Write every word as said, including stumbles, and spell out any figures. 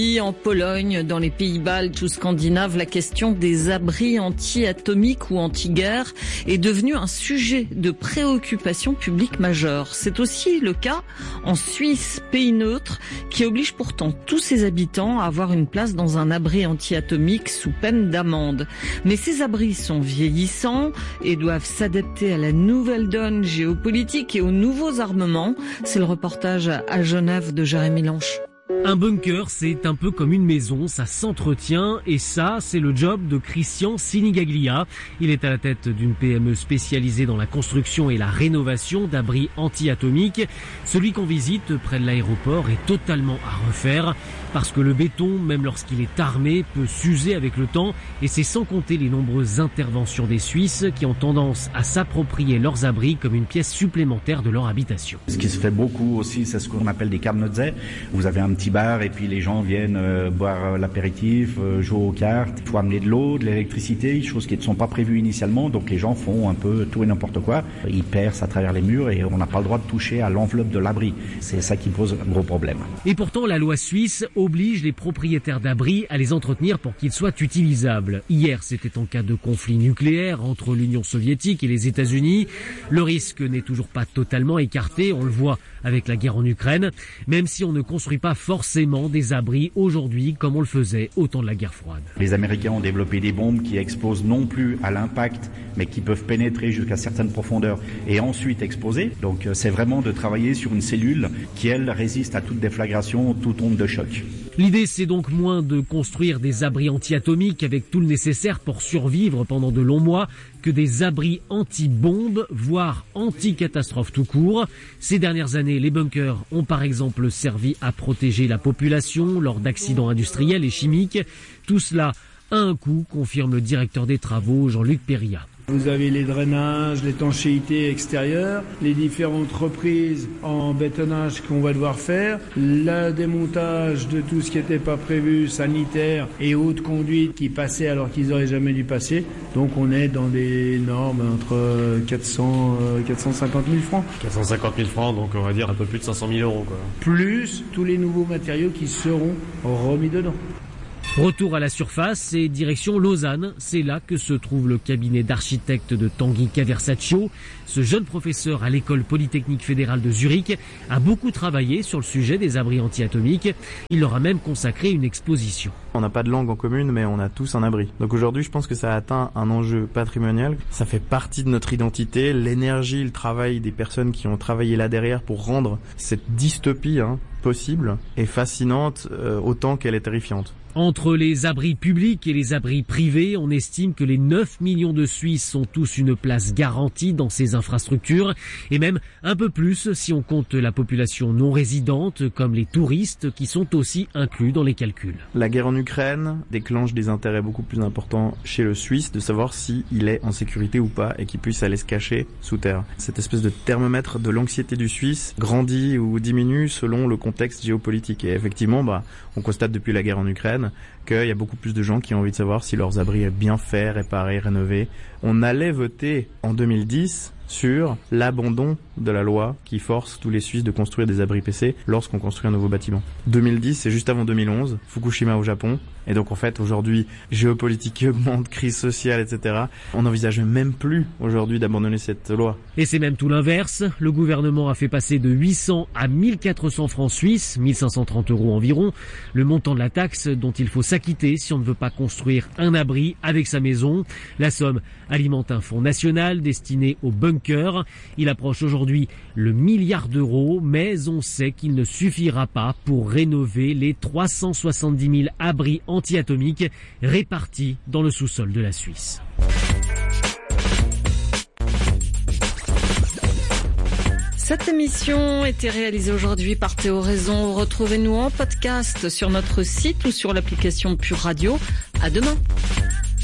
En Pologne, dans les pays baltes ou scandinaves, la question des abris anti-atomiques ou anti-guerre est devenue un sujet de préoccupation publique majeure. C'est aussi le cas en Suisse, pays neutre, qui oblige pourtant tous ses habitants à avoir une place dans un abri anti-atomique sous peine d'amende. Mais ces abris sont vieillissants et doivent s'adapter à la nouvelle donne géopolitique et aux nouveaux armements. C'est le reportage à Genève de Jérémy Lanche. Un bunker, c'est un peu comme une maison, ça s'entretient et ça, c'est le job de Christian Sinigaglia. Il est à la tête d'une P M E spécialisée dans la construction et la rénovation d'abris anti-atomiques. Celui qu'on visite près de l'aéroport est totalement à refaire parce que le béton, même lorsqu'il est armé, peut s'user avec le temps et c'est sans compter les nombreuses interventions des Suisses qui ont tendance à s'approprier leurs abris comme une pièce supplémentaire de leur habitation. Ce qui se fait beaucoup aussi, c'est ce qu'on appelle des Kartnödze. Vous avez un petit bar et puis les gens viennent euh, boire l'apéritif, euh, jouer aux cartes. Il faut amener de l'eau, de l'électricité, choses qui ne sont pas prévues initialement. Donc les gens font un peu tout et n'importe quoi. Ils percent à travers les murs et on n'a pas le droit de toucher à l'enveloppe de l'abri. C'est ça qui pose un gros problème. Et pourtant, la loi suisse oblige les propriétaires d'abris à les entretenir pour qu'ils soient utilisables. Hier, c'était en cas de conflit nucléaire entre l'Union soviétique et les États-Unis. Le risque n'est toujours pas totalement écarté, on le voit avec la guerre en Ukraine, même si on ne construit pas forcément des abris aujourd'hui comme on le faisait au temps de la guerre froide. Les Américains ont développé des bombes qui explosent non plus à l'impact, mais qui peuvent pénétrer jusqu'à certaines profondeurs et ensuite exploser. Donc c'est vraiment de travailler sur une cellule qui, elle, résiste à toute déflagration, toute onde de choc. L'idée, c'est donc moins de construire des abris anti-atomiques avec tout le nécessaire pour survivre pendant de longs mois que des abris anti-bombes, voire anti-catastrophes tout court. Ces dernières années, les bunkers ont par exemple servi à protéger la population lors d'accidents industriels et chimiques. Tout cela a un coût, confirme le directeur des travaux, Jean-Luc Perria. Vous avez les drainages, l'étanchéité extérieure, les différentes reprises en bétonnage qu'on va devoir faire, le démontage de tout ce qui n'était pas prévu, sanitaire et haute conduite qui passaient alors qu'ils n'auraient jamais dû passer. Donc on est dans des normes entre quatre cents, quatre cent cinquante mille francs. quatre cent cinquante mille francs, donc on va dire un peu plus de cinq cent mille euros, quoi. Plus tous les nouveaux matériaux qui seront remis dedans. Retour à la surface et direction Lausanne. C'est là que se trouve le cabinet d'architecte de Tanguy Caversaccio. Ce jeune professeur à l'école polytechnique fédérale de Zurich a beaucoup travaillé sur le sujet des abris anti-atomiques. Il leur a même consacré une exposition. On n'a pas de langue en commune, mais on a tous un abri. Donc aujourd'hui, je pense que ça a atteint un enjeu patrimonial. Ça fait partie de notre identité. L'énergie, le travail des personnes qui ont travaillé là derrière pour rendre cette dystopie hein, possible est fascinante euh, autant qu'elle est terrifiante. Entre les abris publics et les abris privés, on estime que les neuf millions de Suisses ont tous une place garantie dans ces infrastructures, et même un peu plus si on compte la population non résidente, comme les touristes qui sont aussi inclus dans les calculs. La guerre en Ukraine déclenche des intérêts beaucoup plus importants chez le Suisse de savoir s'il est en sécurité ou pas et qu'il puisse aller se cacher sous terre. Cette espèce de thermomètre de l'anxiété du Suisse grandit ou diminue selon le contexte géopolitique. Et effectivement, bah, on constate depuis la guerre en Ukraine qu'il y a beaucoup plus de gens qui ont envie de savoir si leurs abris est bien faits, réparés, rénovés. On allait voter en deux mille dix sur l'abandon de la loi qui force tous les Suisses de construire des abris P C lorsqu'on construit un nouveau bâtiment. deux mille dix, c'est juste avant deux mille onze, Fukushima au Japon. Et donc en fait, aujourd'hui, géopolitique qui augmente, crise sociale, et cetera. On n'envisage même plus aujourd'hui d'abandonner cette loi. Et c'est même tout l'inverse. Le gouvernement a fait passer de huit cents à mille quatre cents francs suisses, mille cinq cent trente euros environ, le montant de la taxe dont il faut s'acquitter si on ne veut pas construire un abri avec sa maison. La somme alimente un fonds national destiné aux bunkers. Il approche aujourd'hui le milliard d'euros, mais on sait qu'il ne suffira pas pour rénover les trois cent soixante-dix mille abris anti-atomiques répartis dans le sous-sol de la Suisse. Cette émission était réalisée aujourd'hui par Théo Raison. Retrouvez-nous en podcast sur notre site ou sur l'application Pure Radio. À demain.